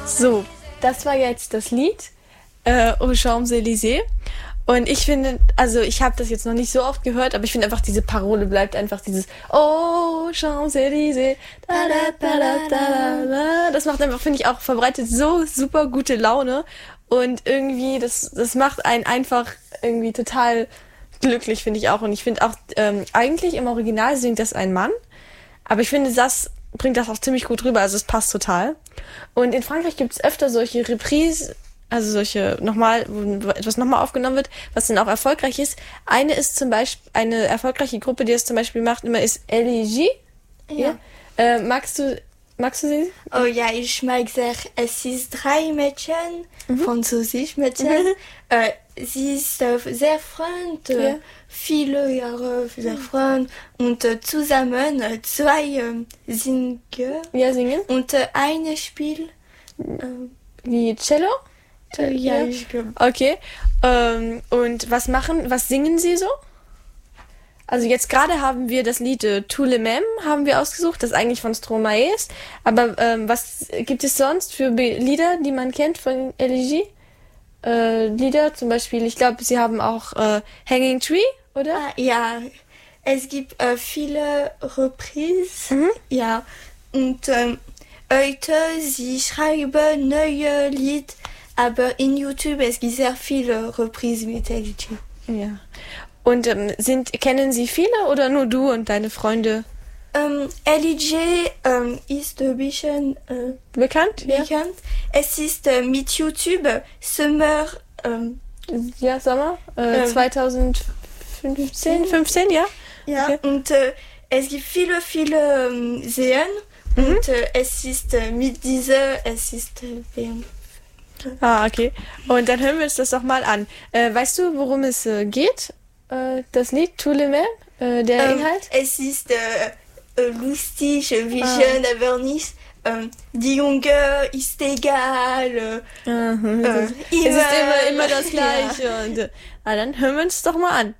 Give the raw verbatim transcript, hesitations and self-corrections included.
So, das war jetzt das Lied äh, Aux Champs-Élysées. Und ich finde, also ich habe das jetzt noch nicht so oft gehört, aber ich finde einfach, diese Parole bleibt einfach dieses Aux Champs-Élysées. Da, da, da, da, da, da. Das macht einfach, finde ich, auch verbreitet so super gute Laune. Und irgendwie, das, das macht einen einfach irgendwie total glücklich, finde ich auch. Und ich finde auch, ähm, eigentlich im Original singt das ein Mann. Aber ich finde, das bringt das auch ziemlich gut rüber. Also es passt total. Und in Frankreich gibt es öfter solche Reprises, also solche nochmal, wo etwas nochmal aufgenommen wird, was dann auch erfolgreich ist. Eine ist zum Beispiel, eine erfolgreiche Gruppe, die das zum Beispiel macht, immer ist Elegie. Ja. Ja. Äh, magst du, magst du sie? Oh ja, ich mag sehr, es ist drei Mädchen, Mhm. französisch Mädchen. Mhm. Äh, sie ist äh, sehr freund, äh, Ja. viele Jahre sehr freund und äh, zusammen äh, zwei äh, singen Ja, singen. und äh, eine Spiel. Äh, Wie Cello? äh, ja, Ja. ich glaube. Okay. Ähm, und was machen, was singen sie so? Also jetzt gerade haben wir das Lied äh, Tous les Mêmes haben wir ausgesucht, das eigentlich von Stromae ist. Aber ähm, was gibt es sonst für Be- Lieder, die man kennt von Elegie? Äh, Lieder zum Beispiel, ich glaube, sie haben auch äh, Hanging Tree, oder? Ah, ja, es gibt äh, viele Reprises. Mhm. Ja, und ähm, heute sie schreiben neue Lied, aber in YouTube es gibt sehr viele Reprises mit L G. Ja. Und ähm, sind kennen Sie viele oder nur du und deine Freunde Ähm, L G ähm, ist ein bisschen äh, bekannt? bekannt. Es ist äh, mit YouTube Summer ähm, Ja, ja, Sommer äh, Ähm, zwanzig fünfzehn, fünfzehn, ja? ja, Okay. und äh, es gibt viele, viele ähm, Serien Mhm. und äh, es ist äh, mit dieser, es ist äh, während- Ah, okay. Und dann hören wir uns das doch mal an. Äh, weißt du, worum es äh, geht? Äh, das Lied Tous les Mêmes, äh, der Ähm, Inhalt? Es ist äh, äh, lustig, wie Ah. schön, aber nicht. Ähm, die Junge ist egal. Äh, Mhm. äh, es ist immer, immer das Ja. Gleiche. Und, äh, ah, dann hören wir uns doch mal an.